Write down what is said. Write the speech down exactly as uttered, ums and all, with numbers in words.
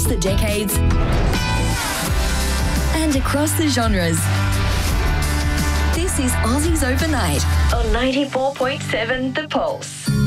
across the decades and across the genres. This is Aussies Overnight on ninety-four point seven The Pulse.